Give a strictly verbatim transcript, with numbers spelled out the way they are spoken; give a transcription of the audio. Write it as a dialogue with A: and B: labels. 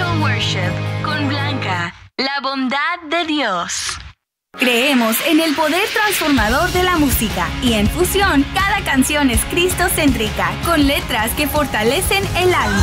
A: Spiritual Worship con Blanca, la bondad de Dios.
B: Creemos en el poder transformador de la música y en Fusión cada canción es cristocéntrica con letras que fortalecen el alma.